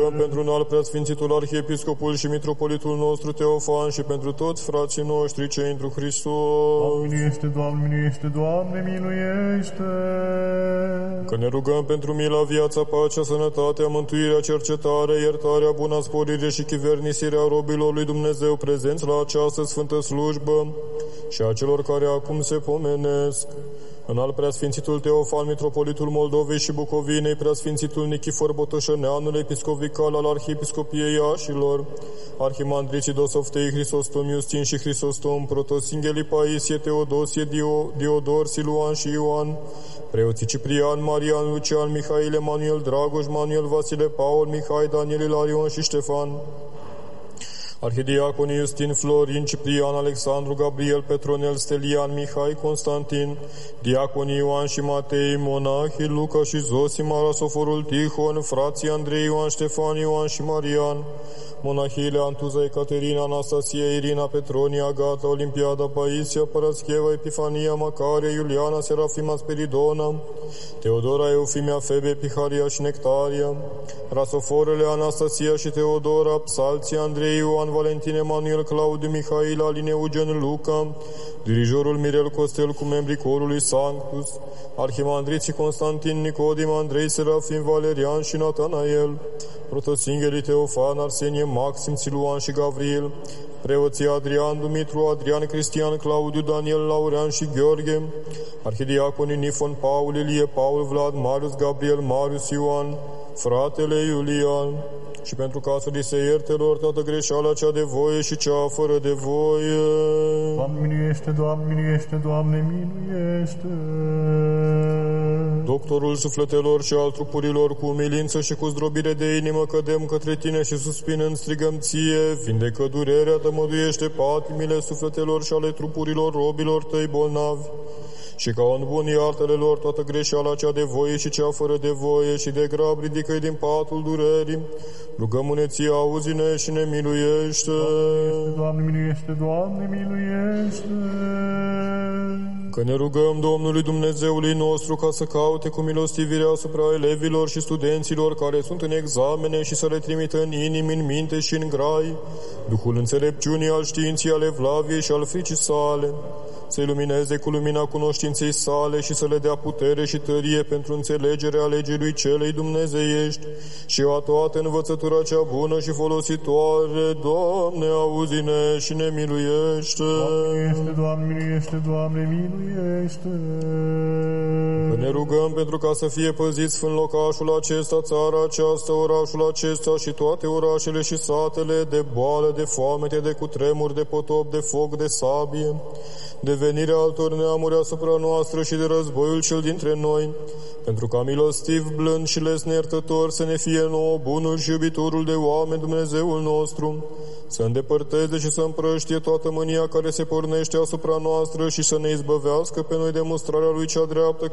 rugăm pentru înalt preasfințitul arhiepiscopul și mitropolitul nostru Teofan și pentru toți frații noștri cei întru Hristos. Doamne miluiește, Doamne miluiește, Doamne miluiește. Că ne rugăm pentru mila, viața, pacea, sănătatea, mântuirea, cercetarea, iertarea, buna sporire și chivernisirea robilor lui Dumnezeu prezenți la această sfântă slujbă și a celor care acum se pomenesc. Înalt preasfințitul Teofan, mitropolitul Moldovei și Bucovinei, preasfințitul Nichifor Botoșăneanul, episcop vical al Arhiepiscopiei Iașilor, arhimandriții Dosoftei, Hristostom Iustin și Hristostom, protosinghelii Paisie, Teodosie, Diodor, Siluan și Ioan, preoții Ciprian, Marian, Lucian, Mihail, Emanuel, Dragoș, Manuel, Vasile, Paul, Mihai, Daniel, Ilarion și Ștefan, arhidiaconii Iustin, Florin, Ciprian, Alexandru, Gabriel, Petronel, Stelian, Mihai, Constantin, diaconii Ioan și Matei, monahii Luca și Zosim, Arasoforul Tihon, frații Andrei, Ioan, Ștefan, Ioan și Marian, monahiile Antuza, Ecaterina, Anastasia, Irina, Petronia, Agata, Olimpiada, Paisia, Parascheva, Epifania, Macaria, Iuliana, Serafima, Spiridona, Teodora, Eufimia, Febe, Piharia și Nectaria, Rasoforele, Anastasia și Teodora, Psalții, Andrei, Ioan, Valentin, Emanuel, Claudiu, Mihail, Aline, Eugen, Luca, dirijorul Mirel Costel cu membrii corului Sanctus, arhimandriții Constantin, Nicodim, Andrei, Serafim, Valerian și Natanael, protosinghelii Teofan, Arsenie, Maxim, Siluan și Gavril, preoții Adrian, Dumitru, Adrian, Cristian, Claudiu, Daniel, Laurean și Gheorghe, arhidiaconii Nifon, Paul, Ilie, Paul, Vlad, Marius, Gabriel, Marius, Ioan, fratele Iulian, și pentru ca să li se ierte lor toată greșeala cea de voie și cea fără de voie. Doamne miluiește, Doamne miluiește, Doamne miluiește. Doctorul sufletelor și al trupurilor, cu umilință și cu zdrobire de inimă cădem către Tine și suspinând strigăm Ție, vindecă durerea, tămăduiește patimile sufletelor și ale trupurilor robilor Tăi bolnavi, și ca un bun iartă-le lor toată greșeala cea de voie și cea fără de voie, și de grab ridică-i din patul durerii. Rugăm-ne Ție, auzi-ne și ne miluiește. Doamne miluiește, Doamne miluiește. Că ne rugăm Domnului Dumnezeului nostru ca să caute cu milostivire asupra elevilor și studenților care sunt în examene și să le trimită în inimi, în minte și în grai Duhul înțelepciunii, al științii, ale Vlaviei și al fricii sale, să-i lumineze cu lumina cunoștinței sale și să le dea putere și tărie pentru înțelegerea legii lui celei dumnezeiești și a toată învățătura cea bună și folositoare. Doamne, auzi-ne și ne miluiește. Doamne miluiește, Doamne miluiește. Că ne rugăm pentru ca să fie păzit sfânt locașul acesta, țara aceasta, orașul acesta și toate orașele și satele de boală, de foamete, de cutremur, de potop, de foc, de sabie, de venirea altor neamuri asupra noastră și de războiul cel dintre noi, pentru ca milostiv, blând și lesne iertător să ne fie nouă bunul și iubitorul de oameni Dumnezeul nostru, să îndepărteze și să împrăștie toată mânia care se pornește asupra noastră și să ne izbăvească pe noi de mustrarea lui cea dreaptă,